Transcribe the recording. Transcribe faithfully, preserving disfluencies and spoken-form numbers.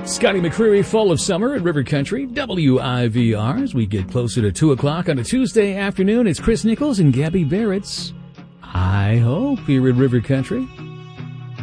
Scotty McCreery, Fall of Summer at River Country, W I V R. As we get closer to two o'clock on a Tuesday afternoon, it's Chris Nichols and Gabby Barrett's I Hope here at River Country.